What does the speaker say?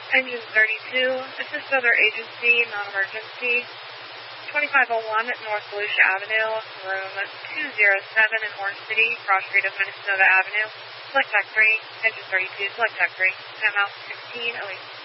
Engine 32, assist other agency, non-emergency. 2501 North Volusia Avenue, room 207 in Orange City, cross street of Minnesota Avenue. Select TAC 3, engine 32, select TAC 3, timeout 1608.